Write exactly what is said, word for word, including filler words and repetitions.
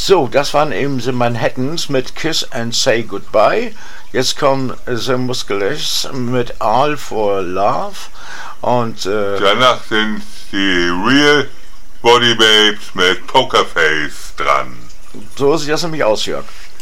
So, das waren eben The Manhattans mit Kiss and Say Goodbye. Jetzt kommen The Muscles mit All for Love. Und äh, danach sind die Real Body Babes mit Pokerface dran. So sieht das nämlich aus, Jörg.